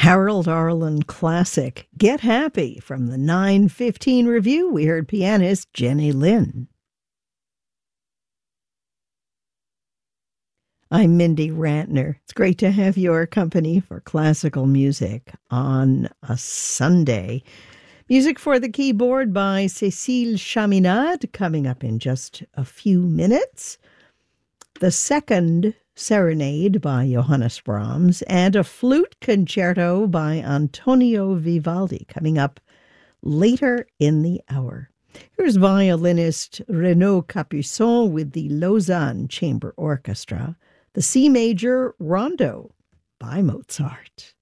Harold Arlen classic, Get Happy, from the 9:15 review. We heard pianist Jenny Lin. I'm Mindy Rantner. It's great to have your company for classical music on a Sunday. Music for the keyboard by Cécile Chaminade, coming up in just a few minutes. The second Serenade by Johannes Brahms, and a flute concerto by Antonio Vivaldi, coming up later in the hour. Here's violinist Renaud Capuçon with the Lausanne Chamber Orchestra, the C Major Rondo by Mozart.